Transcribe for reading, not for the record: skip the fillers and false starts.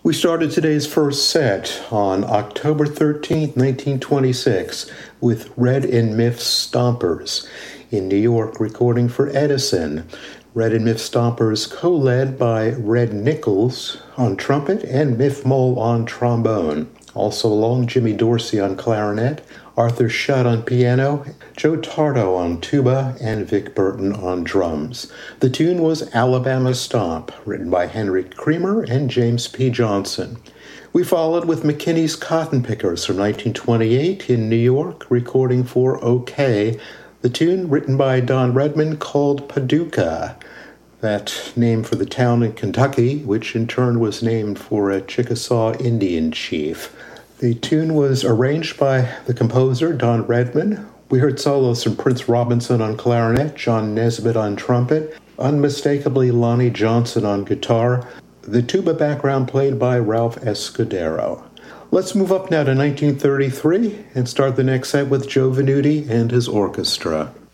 We started today's first set on October 13th, 1926, with Red and Miff Stompers in New York, recording for Edison. Red and Miff Stompers co-led by Red Nichols on trumpet and Miff Mole on trombone. Also along Jimmy Dorsey on clarinet, Arthur Shutt on piano, Joe Tardo on tuba, and Vic Burton on drums. The tune was Alabama Stomp, written by Henry Creamer and James P. Johnson. We followed with McKinney's Cotton Pickers from 1928 in New York, recording for OK, the tune written by Don Redman called Paducah, that name for the town in Kentucky, which in turn was named for a Chickasaw Indian chief. The tune was arranged by the composer, Don Redman. We heard solos from Prince Robinson on clarinet, John Nesbitt on trumpet, unmistakably Lonnie Johnson on guitar, the tuba background played by Ralph Escudero. Let's move up now to 1933 and start the next set with Joe Venuti and his orchestra.